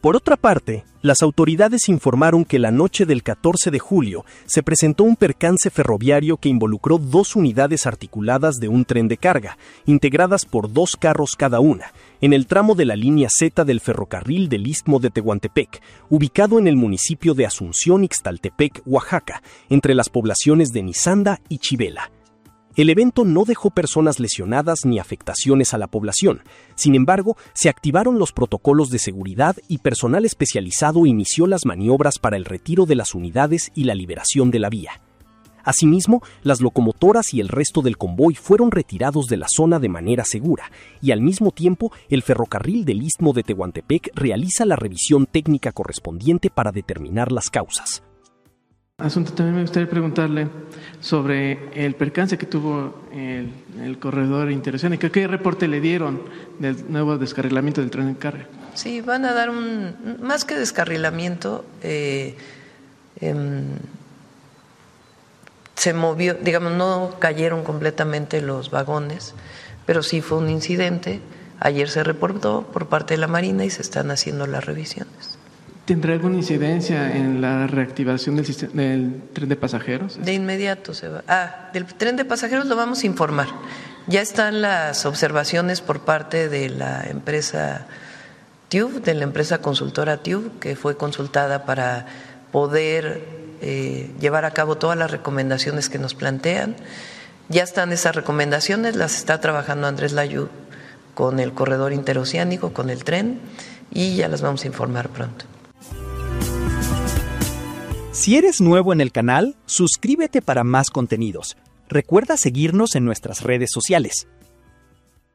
Por otra parte, las autoridades informaron que la noche del 14 de julio se presentó un percance ferroviario que involucró 2 unidades articuladas de un tren de carga, integradas por 2 carros cada una, en el tramo de la línea Z del ferrocarril del Istmo de Tehuantepec, ubicado en el municipio de Asunción Ixtaltepec, Oaxaca, entre las poblaciones de Nizanda y Chivela. El evento no dejó personas lesionadas ni afectaciones a la población. Sin embargo, se activaron los protocolos de seguridad y personal especializado inició las maniobras para el retiro de las unidades y la liberación de la vía. Asimismo, las locomotoras y el resto del convoy fueron retirados de la zona de manera segura, y al mismo tiempo, el ferrocarril del Istmo de Tehuantepec realiza la revisión técnica correspondiente para determinar las causas. Asunto, también me gustaría preguntarle sobre el percance que tuvo el corredor interoceánico. ¿Qué reporte le dieron del nuevo descarrilamiento del tren de carga? Sí, van a dar más que descarrilamiento, se movió, digamos, no cayeron completamente los vagones, pero sí fue un incidente. Ayer se reportó por parte de la Marina y se están haciendo las revisiones. ¿Tendrá alguna incidencia en la reactivación del tren de pasajeros? De inmediato se va. Del tren de pasajeros lo vamos a informar. Ya están las observaciones por parte de la empresa TÜV, de la empresa consultora TÜV, que fue consultada para poder llevar a cabo todas las recomendaciones que nos plantean. Ya están esas recomendaciones, las está trabajando Andrés Layud con el corredor interoceánico, con el tren, y ya las vamos a informar pronto. Si eres nuevo en el canal, suscríbete para más contenidos. Recuerda seguirnos en nuestras redes sociales.